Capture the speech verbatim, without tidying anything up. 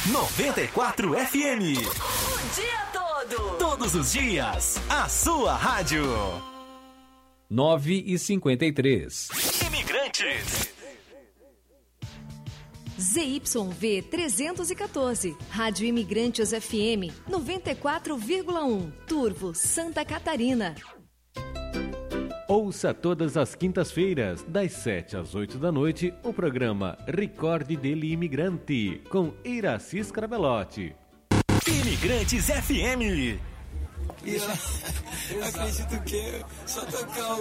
noventa e quatro F M. O dia todo. Todos os dias. A sua rádio. nove e cinquenta e três. Imigrantes. Z Y V trezentos e quatorze, Rádio Imigrantes F M, noventa e quatro vírgula um, Turvo, Santa Catarina. Ouça todas as quintas-feiras, das sete às oito da noite, o programa Recorde dele Imigrante, com Iracy Scarabelotti. Imigrantes F M. E eu, eu acredito que só tocar o